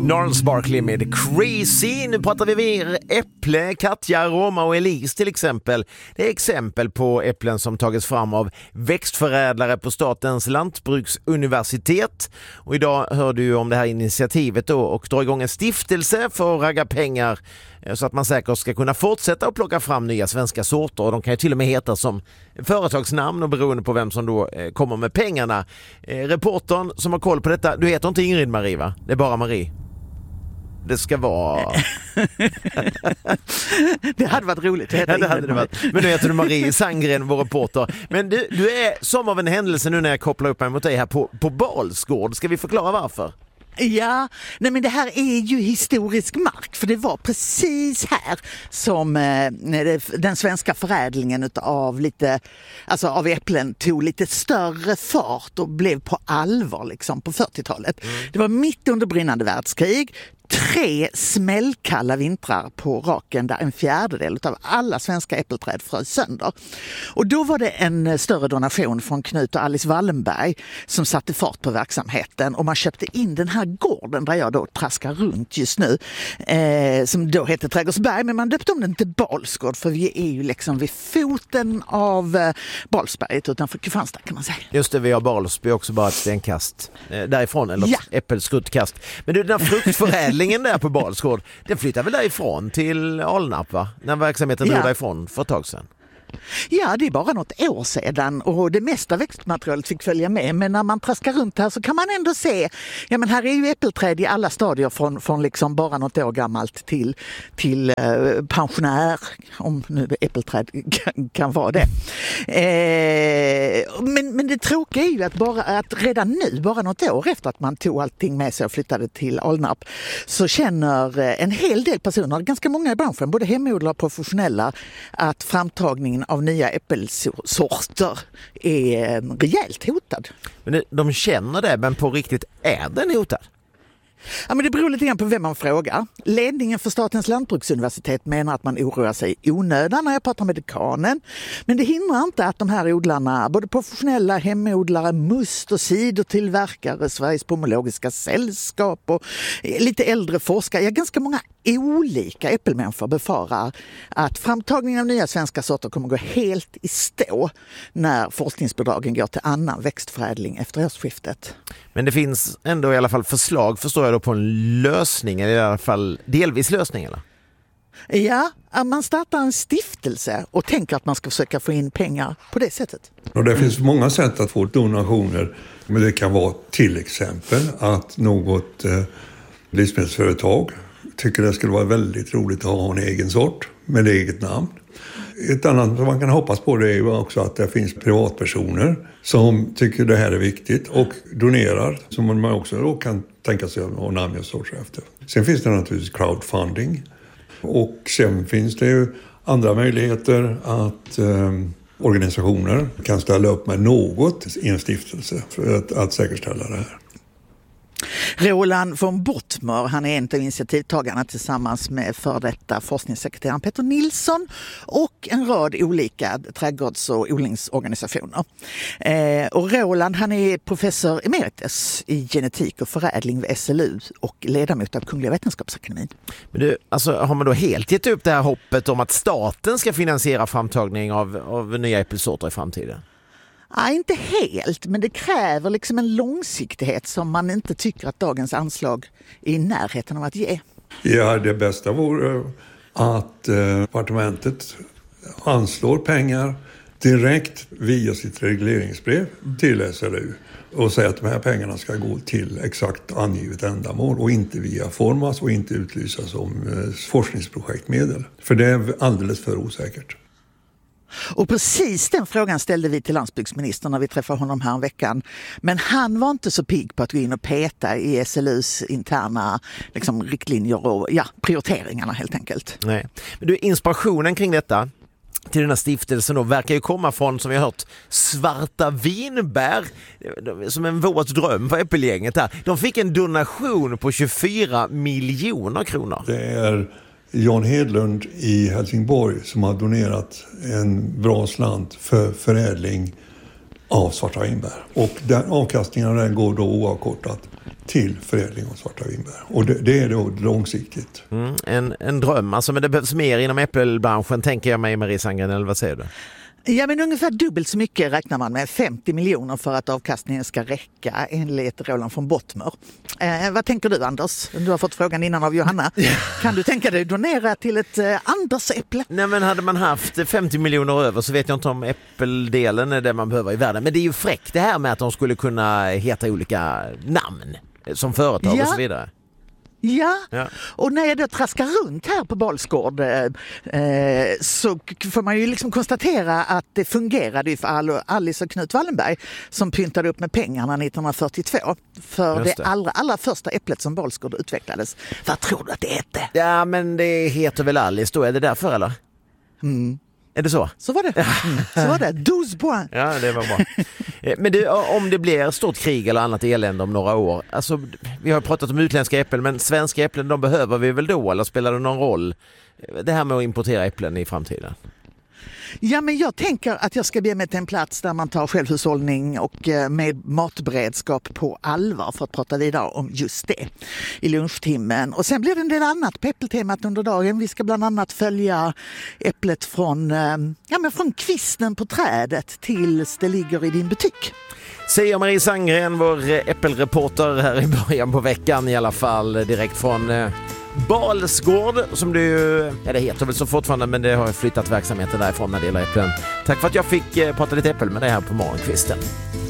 Gnarls Barkley med Crazy. Nu pratar vi mer äpple, Katja, Roma och Elise till exempel. Det är exempel på äpplen som tagits fram av växtförädlare på Statens lantbruksuniversitet. Och idag hör du om det här initiativet då och drar igång en stiftelse för att ragga pengar så att man säkert ska kunna fortsätta att plocka fram nya svenska sorter. Och de kan ju till och med heta som företagsnamn och beroende på vem som då kommer med pengarna. Reportern som har koll på detta, du heter inte Ingrid Marie, va? Det är bara Marie. Det ska vara... Det hade varit roligt. Ja, det hade det varit. Men nu heter du Marie Sandgren, vår reporter. Men du är som av en händelse nu när jag kopplar upp mig mot dig här på Balsgård. Ska vi förklara varför? Ja, nej men det här är ju historisk mark, för det var precis här som den svenska förädlingen av äpplen tog lite större fart och blev på allvar liksom på 40-talet. Det var mitt under brinnande världskrig. 3 smällkalla vintrar på raken där en fjärdedel av alla svenska äppelträd frös sönder. Och då var det en större donation från Knut och Alice Wallenberg som satte fart på verksamheten, och man köpte in den här gården där jag då traskar runt just nu, som då heter Trädgårdsberg, men man döpte om den till Balsgård för vi är ju liksom vid foten av Balsberget utanför Kristianstad kan man säga. Just det, vi har Balsby också bara ett stenkast därifrån, eller ett äppelskuttkast. Men du, den här fruktförädlingen där på Balsgård, den flyttar väl därifrån till Alnarp, va? När verksamheten drog därifrån för ett tag sedan. Ja, det är bara något år sedan och det mesta växtmaterialet fick följa med. Men när man traskar runt här så kan man ändå se, ja men här är ju äppelträd i alla stadier från liksom bara något år gammalt till pensionär, om nu äppelträd kan vara det. Men det tråkiga är ju att redan nu, bara något år efter att man tog allting med sig och flyttade till Alnarp, så känner en hel del personer, ganska många i branschen, både hemodlare och professionella, att framtagningen av nya äppelsorter är rejält hotad. Men de känner det, men på riktigt är den hotad? Ja, men det beror lite grann på vem man frågar. Ledningen för Statens lantbruksuniversitet menar att man oroar sig i onödan när jag pratar med dekanen. Men det hindrar inte att de här odlarna, både professionella hemodlare, must- och sidotillverkare, Sveriges pomologiska sällskap och lite äldre forskare, ganska många olika äppelmänniskor befarar att framtagningen av nya svenska sorter kommer gå helt i stå när forskningsbidragen går till annan växtförädling efter årsskiftet. Men det finns ändå i alla fall förslag, förstår jag då, på en lösning, eller i alla fall delvis lösning, eller? Ja, man startar en stiftelse och tänker att man ska försöka få in pengar på det sättet. Och det finns många sätt att få donationer, men det kan vara till exempel att något livsmedelsföretag tycker det skulle vara väldigt roligt att ha en egen sort med eget namn. Ett annat som man kan hoppas på det är ju också att det finns privatpersoner som tycker det här är viktigt och donerar, som man också då kan tänka sig att namnge sorter efter. Sen finns det naturligtvis crowdfunding, och sen finns det ju andra möjligheter att organisationer kan ställa upp med något i en stiftelse för att säkerställa det här. Roland von Bottmer, han är en av initiativtagarna tillsammans med för detta forskningssekreteraren Peter Nilsson och en rad olika trädgårds- och odlingsorganisationer. Och Roland, han är professor emeritus i genetik och förädling vid SLU och ledamot av Kungliga Vetenskapsakademin. Men du, alltså, har man då helt gett upp det här hoppet om att staten ska finansiera framtagning av nya äppelsorter i framtiden? Ja, inte helt, men det kräver liksom en långsiktighet som man inte tycker att dagens anslag är i närheten av att ge. Ja, det bästa vore att departementet anslår pengar direkt via sitt regleringsbrev till SLU och säger att de här pengarna ska gå till exakt angivet ändamål och inte via Formas och inte utlysas som forskningsprojektmedel. För det är alldeles för osäkert. Och precis den frågan ställde vi till landsbygdsministern när vi träffade honom här en veckan. Men han var inte så pigg på att gå in och peta i SLUs interna riktlinjer och prioriteringarna helt enkelt. Nej. Men du, inspirationen kring detta till den här stiftelsen då verkar ju komma från, som vi har hört, Svarta vinbär, som en våt dröm för äppelgänget här. De fick en donation på 24 miljoner kronor. Det är Jan Hedlund i Helsingborg som har donerat en bra slant för förädling av svarta vinbär. Och den avkastningen den går då oavkortat till förädling av svarta vinbär. Och det är då långsiktigt. En dröm, alltså, men det behövs mer inom äppelbranschen, tänker jag mig, Marie Sandgren, eller vad säger du? Ja, men ungefär dubbelt så mycket räknar man med, 50 miljoner för att avkastningen ska räcka, enligt Roland von Bottmer. Vad tänker du, Anders? Du har fått frågan innan av Johanna. Kan du tänka dig donera till ett Anders-äpple? Nej, men hade man haft 50 miljoner över så vet jag inte om äppeldelen är det man behöver i världen. Men det är ju fräckt det här med att de skulle kunna heta olika namn som företag och så vidare. Ja, och när jag då traskar runt här på Balsgård så får man ju liksom konstatera att det fungerade ju för Alice och Knut Wallenberg som pyntade upp med pengarna 1942 för det allra första äpplet som Balsgård utvecklades. Vad tror du att det hette? Ja, men det heter väl Alice då, är det därför eller? Är det så? Så var det. Så var det. 12 poäng. Ja, det var bra. Men om det blir stort krig eller annat elände om några år. Alltså, vi har pratat om utländska äpplen, men svenska äpplen, de behöver vi väl då? Eller spelar det någon roll det här med att importera äpplen i framtiden? Ja, men jag tänker att jag ska be mig till en plats där man tar självhushållning och med matberedskap på allvar för att prata vidare om just det i lunchtimmen. Och sen blir det en del annat på äppeltemat under dagen. Vi ska bland annat följa äpplet från kvisten på trädet tills det ligger i din butik. Säger Marie Sandgren, vår äppelreporter här i början på veckan i alla fall, direkt från Balsgård, som det heter väl så fortfarande, men det har flyttat verksamheten därifrån när det gäller äpplen. Tack för att jag fick prata lite äppel med dig här på morgonkvisten.